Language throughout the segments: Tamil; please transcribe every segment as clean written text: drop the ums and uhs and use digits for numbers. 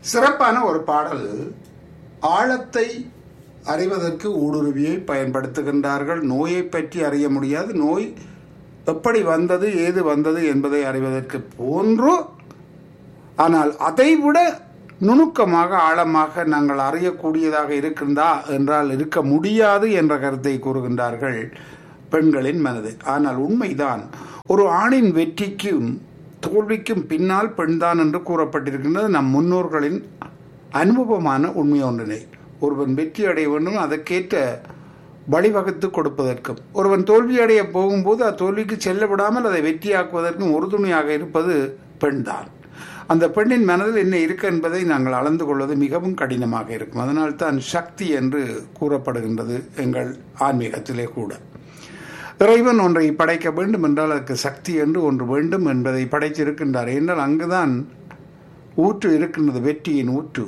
சிறப்பான ஒரு பாடல். ஆழத்தை அறிவதற்கு ஊடுருவியை பயன்படுத்துகின்றார்கள். நோயை பற்றி அறிய முடியாது, நோய் எப்படி வந்தது ஏது வந்தது என்பதை அறிவதற்கு போன்று, ஆனால் அதைவிட நுணுக்கமாக ஆழமாக நாங்கள் அறியக்கூடியதாக இருக்கின்றா என்றால் இருக்க முடியாது என்ற கருத்தை கூறுகின்றார்கள் பெண்களின் மனது. ஆனால் உண்மைதான், ஒரு ஆணின் வெற்றிக்கும் தோல்விக்கும் பின்னால் பெண்தான் என்று கூறப்பட்டிருக்கின்றது நம் முன்னோர்களின் அனுபவமான உண்மை ஒன்றினை. ஒருவன் வெற்றி அடைய வேண்டும், அதற்கேற்ற வழிவகுத்து கொடுப்பதற்கும், ஒருவன் தோல்வி அடைய போகும்போது அத்தோல்விக்கு செல்ல விடாமல் அதை வெற்றியாக்குவதற்கும் உறுதுணையாக இருப்பது பெண்தான். அந்த பெண்ணின் மனதில் என்ன இருக்கு என்பதை நாங்கள் அளந்து கொள்வது மிகவும் கடினமாக இருக்கும். அதனால்தான் சக்தி என்று கூறப்படுகின்றது எங்கள் ஆன்மீகத்திலே கூட. இறைவன் ஒன்றை படைக்க வேண்டும் என்றால் அதற்கு சக்தி என்று ஒன்று வேண்டும் என்பதை படைத்திருக்கின்றார். என்றால் அங்குதான் ஊற்று இருக்கின்றது, வெற்றியின் ஊற்று.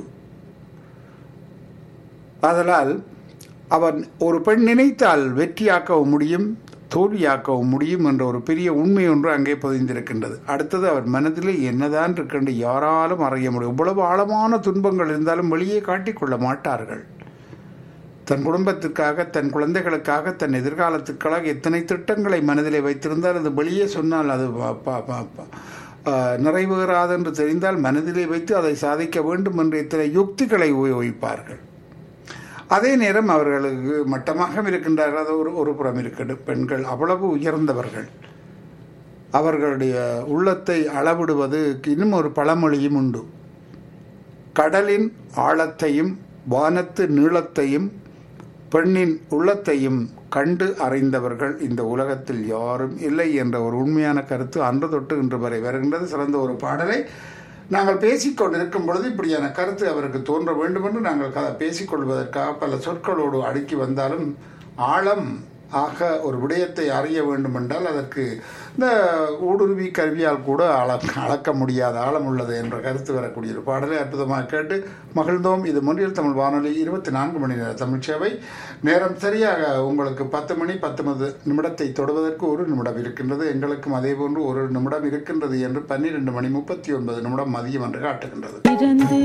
ஆதலால் அவன் ஒரு பெண் நினைத்தால் வெற்றியாக்கவும் முடியும், தோல்வியாக்கவும் முடியும் என்ற ஒரு பெரிய உண்மை ஒன்று அங்கே பதிந்திருக்கின்றது. அடுத்தது அவர் மனதிலே என்னதான் இருக்கின்ற யாராலும் அறிய முடியும். இவ்வளவு ஆழமான துன்பங்கள் இருந்தாலும் வெளியே காட்டிக்கொள்ள மாட்டார்கள். தன் குடும்பத்திற்காக, தன் குழந்தைகளுக்காக, தன் எதிர்காலத்துக்காக எத்தனை திட்டங்களை மனதிலே வைத்திருந்தால் அது வெளியே சொன்னால் அது நிறைவேறாது என்று தெரிந்தால் மனதிலே வைத்து அதை சாதிக்க வேண்டும் என்று எத்தனை யுக்திகளை உபயோகிப்பார்கள். அதே நேரம் அவர்களுக்கு மட்டமாக இருக்கின்றார்கள். அது ஒரு புறம் இருக்கட்டும். பெண்கள் அவ்வளவு உயர்ந்தவர்கள். அவர்களுடைய உள்ளத்தை அளவிடுவது இன்னும் ஒரு பழமொழியும் உண்டு. கடலின் ஆழத்தையும் வானத்து நீளத்தையும் பெண்ணின் உள்ளத்தையும் கண்டு அறிந்தவர்கள் இந்த உலகத்தில் யாரும் இல்லை என்ற ஒரு உண்மையான கருத்து அன்று தொட்டு இன்று வரை வருகின்றது. சிறந்த ஒரு பாடலை நாங்கள் பேசிக்கொண்டிருக்கும் பொழுது இப்படியான கருத்து அவருக்கு தோன்ற வேண்டும் என்று நாங்கள் பேசிக்கொள்வதற்காக பல சொற்களோடு அடுக்கி வந்தாலும் ஆழம் ஆக ஒரு விடயத்தை அறிய வேண்டும் என்றால் அதற்கு இந்த ஊடுருவி கருவியால் கூட அளக்க முடியாத ஆழம் உள்ளது என்ற கருத்து வரக்கூடிய ஒரு பாடலை அற்புதமாக கேட்டு மகிழ்ந்தோம். இது மொழியில் தமிழ் வானொலி 24 மணி நேர தமிழ் சேவை. நேரம் சரியாக உங்களுக்கு 10 மணி 19 நிமிடத்தை தொடுவதற்கு 1 நிமிடம் இருக்கின்றது. எங்களுக்கும் அதே போன்று 1 நிமிடம் இருக்கின்றது என்று 12 மணி 39 நிமிடம் மதியம் என்று காட்டுகின்றது.